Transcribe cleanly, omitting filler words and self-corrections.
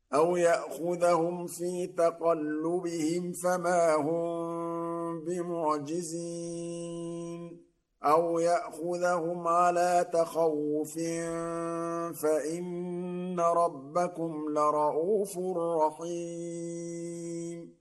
أو يأخذهم في تقلبهم فما هم بمعجزين أو يأخذهم على تخوف فإن ربكم لرءوف رحيم